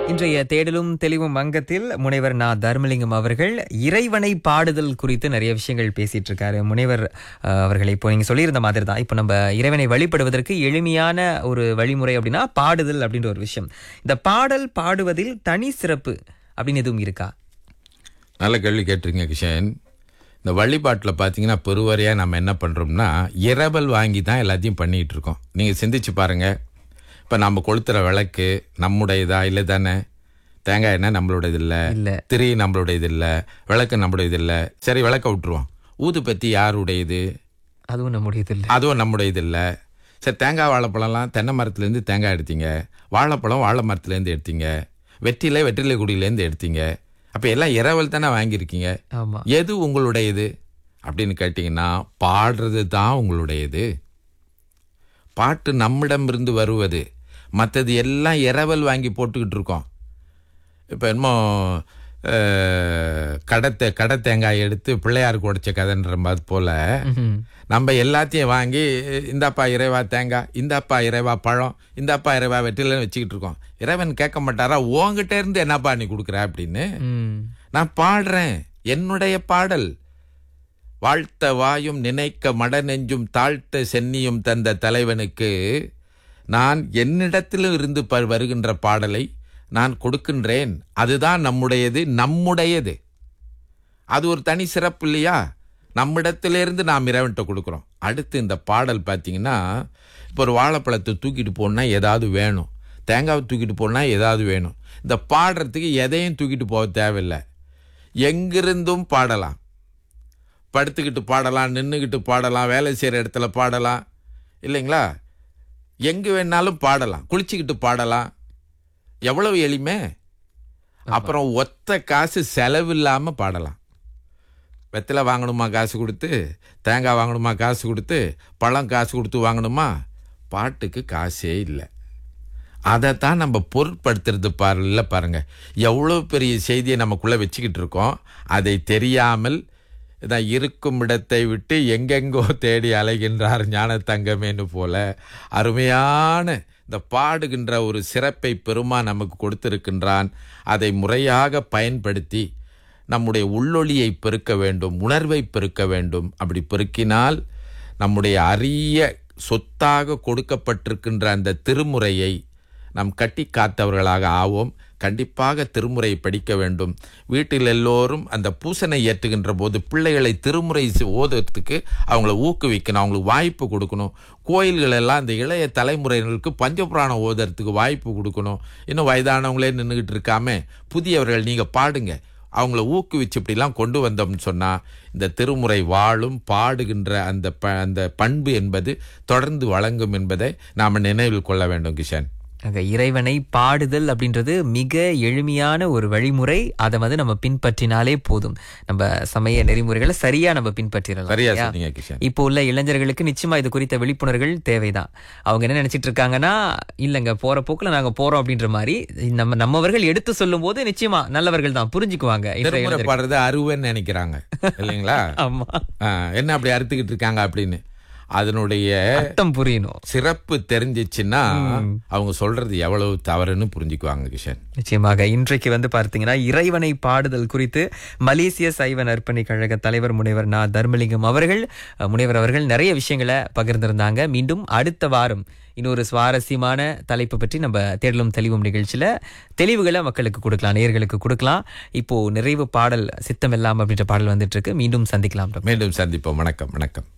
இன்றைய தேடலும் தெளிவும் அங்கத்தில் முனைவர் நா தர்மலிங்கம் அவர்கள் இறைவனை பாடுதல் குறித்து நிறைய விஷயங்கள் பேசிட்டு இருக்காரு. முனைவர் அவர்களை இப்போ நீங்க சொல்லியிருந்த மாதிரி தான், இப்போ நம்ம இறைவனை வழிபடுவதற்கு எளிமையான ஒரு வழிமுறை அப்படின்னா பாடுதல் அப்படின்ற ஒரு விஷயம். இந்த பாடல் பாடுவதில் தனி சிறப்பு அப்படின்னு எதுவும் இருக்கா? நல்ல கேள்வி கேட்டிருக்கீங்க கிஷன். இந்த வழிபாட்டில் பார்த்தீங்கன்னா பெருவாரியாக நம்ம என்ன பண்ணுறோம்னா இரவல் வாங்கி தான் எல்லாத்தையும் பண்ணிகிட்டு இருக்கோம். நீங்கள் சிந்திச்சு பாருங்கள். இப்போ நம்ம கொளுத்துற விளக்கு நம்முடையதா இல்லை தானே? தேங்காய் எண்ணெய் நம்மளுடையது இல்லை, திரி நம்மளுடையது இல்லை, விளக்கு நம்மளுடையது இல்லை. சரி, விளக்க விட்டுருவோம். ஊதுபத்தி யாருடையது? அதுவும் நம்முடையது இல்லை. அதுவும் நம்முடையது இல்லை. சரி, தேங்காய் வாழைப்பழம்லாம் தென்னை மரத்துலேருந்து தேங்காய் எடுத்தீங்க, வாழைப்பழம் வாழை மரத்துலேருந்து எடுத்தீங்க, வெற்றிலை குடியிலேருந்து எடுத்தீங்க. அப்போ எல்லாம் இரவல் தானே வாங்கியிருக்கீங்க. எது உங்களுடையது அப்படின்னு கேட்டிங்கன்னா பாடுறது தான் உங்களுடையது. பாட்டு நம்மிடமிருந்து வருவது, மற்றது எல்லாம் இரவல் வாங்கி போட்டுக்கிட்டு இருக்கோம். இப்போ என்னமோ கடை தேங்காய் எடுத்து பிள்ளையாருக்கு உடைச்ச கதைன்ற மாதிரி போல் நம்ம எல்லாத்தையும் வாங்கி இந்தாப்பா இறைவா தேங்காய், இந்தாப்பா இறைவா பழம், இந்தாப்பா இறைவா வெற்றிலைன்னு வச்சுக்கிட்டு இருக்கோம். இறைவன் கேட்க மாட்டாரா, உங்ககிட்ட இருந்து என்னப்பா நீ கொடுக்குற அப்படின்னு? நான் பாடுறேன், என்னுடைய பாடல். வாழ்த்த வாயும் நினைக்க மட நெஞ்சும் தாழ்த்த சென்னியும் தந்த தலைவனுக்கு நான் என்னிடத்திலும் இருந்து வருகின்ற பாடலை நான் கொடுக்கின்றேன். அதுதான் நம்முடையது. அது ஒரு தனி சிறப்பு இல்லையா? நம்மிடத்திலிருந்து நாம் இறைவன்கிட்ட கொடுக்குறோம். அடுத்து இந்த பாடல் பார்த்தீங்கன்னா, இப்போ ஒரு வாழைப்பழத்தை தூக்கிட்டு போனால் ஏதாவது வேணும், தேங்காவை தூக்கிட்டு போனால் ஏதாவது வேணும். இந்த பாடுறதுக்கு எதையும் தூக்கிட்டு போக தேவையில்லை. எங்கிருந்தும் பாடலாம். படுத்துக்கிட்டு பாடலாம், நின்றுக்கிட்டு பாடலாம், வேலை செய்கிற இடத்துல பாடலாம், இல்லைங்களா? எங்கே வேணாலும் பாடலாம், குளிச்சுக்கிட்டு பாடலாம். எவ்வளவு எளிமை. அப்புறம் ஒத்த காசு செலவில்லாமல் பாடலாம். வெத்தலை வாங்கணுமா காசு கொடுத்து, தேங்காய் வாங்கணுமா காசு கொடுத்து, பழம் காசு கொடுத்து வாங்கணுமா? பாட்டுக்கு காசே இல்லை. அதைத்தான் நம்ம பொருட்படுத்துறது பாருங்க. எவ்வளோ பெரிய செய்தியை நமக்குள்ளே வச்சுக்கிட்டு இருக்கோம். அதை தெரியாமல் இதான் இருக்கும் இடத்தை விட்டு எங்கெங்கோ தேடி அலைகின்றார் ஞான தங்கமேன்னு போல அருமையான இந்த பாடுகின்ற ஒரு சிறப்பை பெருமான் நமக்கு கொடுத்திருக்கின்றான். அதை முறையாக பயன்படுத்தி நம்முடைய உள்ளொளியை பெருக்க வேண்டும், உணர்வை பெருக்க வேண்டும். அப்படி பெருக்கினால் நம்முடைய அரிய சொத்தாக கொடுக்கப்பட்டிருக்கின்ற அந்த திருமுறையை நாம் கட்டி காத்தவர்களாக ஆவோம். கண்டிப்பாக திருமுறை படிக்க வேண்டும். வீட்டில் எல்லோரும் அந்த பூசனை ஏற்றுகின்ற போது பிள்ளைகளை திருமுறை ஓதுறதுக்கு அவங்கள ஊக்குவிக்கணும், அவங்களுக்கு வாய்ப்பு கொடுக்கணும். கோயில்கள் எல்லாம் இந்த இளைய தலைமுறையினருக்கு பஞ்சபுராணம் ஓதுறதுக்கு வாய்ப்பு கொடுக்கணும். இன்னும் வயதானவங்களே நின்றுக்கிட்டு இருக்காம புதியவர்கள் நீங்கள் பாடுங்க, அவங்கள ஊக்குவிச்சு இப்படிலாம் கொண்டு வந்தோம்னு சொன்னால் இந்த திருமுறை வாழும். பாடுகின்ற அந்த பண்பு என்பது தொடர்ந்து வழங்கும் என்பதை நாம் நினைவில் கொள்ள வேண்டும் கிஷன். இறைவனை பாடுதல் அப்படின்றது மிக எளிமையான ஒரு வழிமுறை. அதை நம்ம பின்பற்றினாலே போதும். நம்ம சமய நெறிமுறைகளை சரியா நம்ம பின்பற்றிடலாம். இப்போ உள்ள இளைஞர்களுக்கு நிச்சயமா இது குறித்த விழிப்புணர்வுகள் தேவைதான். அவங்க என்ன நினைச்சிட்டு இருக்காங்கன்னா, இல்லங்க போற போக்குல நாங்க போறோம் அப்படின்ற மாதிரி நம்மவர்கள் எடுத்து சொல்லும் போது நிச்சயமா நல்லவர்கள் தான் புரிஞ்சுக்குவாங்க. பாடுறது அருவன்னு நினைக்கிறாங்க இல்லைங்களா? ஆமா, என்ன அப்படி அறுத்துக்கிட்டு இருக்காங்க அப்படின்னு அதனுடைய அர்த்தம் புரியணும். சிறப்பு தெரிஞ்சிச்சுன்னா அவங்க சொல்றது எவ்வளவு தவறுன்னு புரிஞ்சுக்குவாங்க கிஷன். நிச்சயமாக இன்றைக்கு பார்த்தீங்கன்னா இறைவனை பாடுதல் குறித்து மலேசிய சைவ நற்பணி கழக தலைவர் முனைவர் நா தர்மலிங்கம் முனைவர் அவர்கள் நிறைய விஷயங்களை பகிர்ந்திருந்தாங்க. மீண்டும் அடுத்த வாரம் இன்னொரு சுவாரஸ்யமான தலைப்பு பற்றி நம்ம தேடலும் தெளிவும் நிகழ்ச்சியில தெளிவுகளை மக்களுக்கு கொடுக்கலாம், நேயர்களுக்கு கொடுக்கலாம். இப்போ நிறைவு பாடல் சித்தம் எல்லாம் அப்படின்ற பாடல் வந்துட்டு இருக்கு. மீண்டும் சந்திக்கலாம். மீண்டும் சந்திப்போம். வணக்கம்.